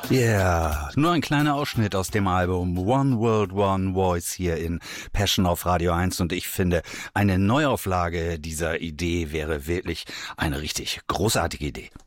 Yeah, nur ein kleiner Ausschnitt aus dem Album One World, One Voice hier in Passion auf Radio 1 und ich finde, eine Neuauflage dieser Idee wäre wirklich eine richtig großartige Idee.